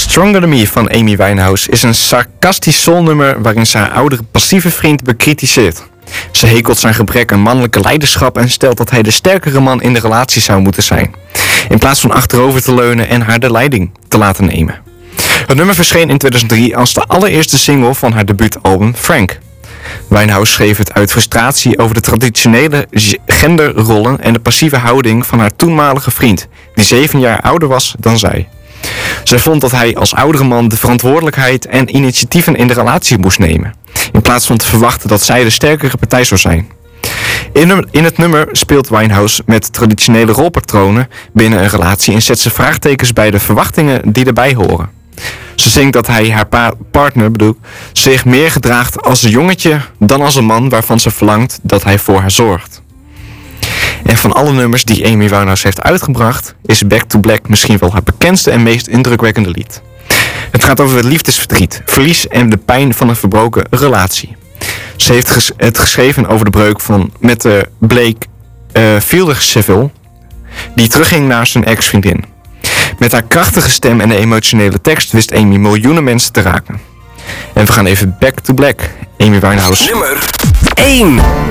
Stronger Than Me van Amy Winehouse is een sarcastisch soulnummer waarin ze haar oudere passieve vriend bekritiseert. Ze hekelt zijn gebrek aan mannelijke leiderschap en stelt dat hij de sterkere man in de relatie zou moeten zijn, in plaats van achterover te leunen en haar de leiding te laten nemen. Het nummer verscheen in 2003 als de allereerste single van haar debuutalbum Frank. Winehouse schreef het uit frustratie over de traditionele genderrollen en de passieve houding van haar toenmalige vriend, die 7 jaar ouder was dan zij. Zij vond dat hij als oudere man de verantwoordelijkheid en initiatieven in de relatie moest nemen, in plaats van te verwachten dat zij de sterkere partij zou zijn. In het nummer speelt Winehouse met traditionele rolpatronen binnen een relatie en zet ze vraagtekens bij de verwachtingen die erbij horen. Ze zingt dat hij haar partner zich meer gedraagt als een jongetje dan als een man waarvan ze verlangt dat hij voor haar zorgt. En van alle nummers die Amy Winehouse heeft uitgebracht, is Back to Black misschien wel haar bekendste en meest indrukwekkende lied. Het gaat over het liefdesverdriet, verlies en de pijn van een verbroken relatie. Ze heeft het geschreven over de breuk met Blake Fielder-Seville, die terugging naar zijn ex-vriendin. Met haar krachtige stem en de emotionele tekst wist Amy miljoenen mensen te raken. En we gaan even Back to Black, Amy Winehouse. Nummer 1.